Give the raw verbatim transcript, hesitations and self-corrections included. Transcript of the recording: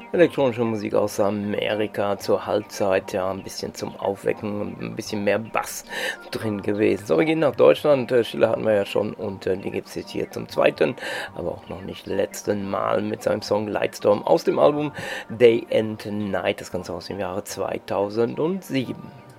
Elektronische Musik aus Amerika zur Halbzeit, ja, ein bisschen zum Aufwecken, ein bisschen mehr Bass drin gewesen. So, wir gehen nach Deutschland. Äh, Schiller hatten wir ja schon und äh, die gibt es jetzt hier zum zweiten, aber auch noch nicht letzten Mal mit seinem Song Lightstorm aus dem Album Day and Night, das Ganze aus dem Jahre zweitausendsieben.